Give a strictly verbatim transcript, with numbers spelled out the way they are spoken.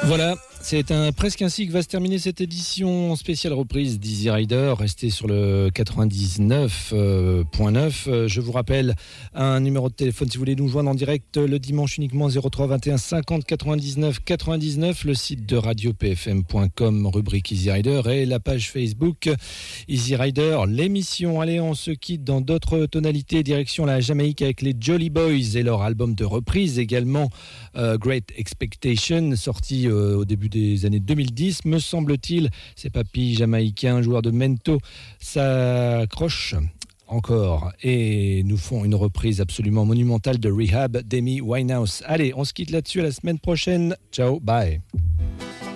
Voilà, c'est un, presque ainsi que va se terminer cette édition spéciale reprise d'Easy Rider. Restez sur le quatre-vingt-dix-neuf virgule neuf. Je vous rappelle un numéro de téléphone si vous voulez nous joindre en direct le dimanche uniquement zéro trois vingt et un cinquante quatre-vingt-dix-neuf quatre-vingt-dix-neuf. Le site de radio p f m point com, rubrique Easy Rider, et la page Facebook Easy Rider, l'émission. Allez, on se quitte dans d'autres tonalités, direction la Jamaïque avec les Jolly Boys et leur album de reprise également, euh, Great Expectation, sorti euh, au début des années deux mille dix, me semble-t-il. Ces papis jamaïcains, joueurs de Mento, s'accrochent encore et nous font une reprise absolument monumentale de Rehab d'Amy Winehouse. Allez, on se quitte là-dessus, à la semaine prochaine. Ciao, bye.